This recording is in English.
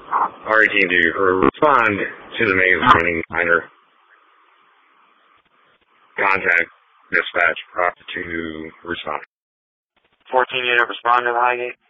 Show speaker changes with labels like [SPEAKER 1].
[SPEAKER 1] R18 to respond to the maze running miner. Contact dispatch to respond.
[SPEAKER 2] 14 unit, respond to the Highgate.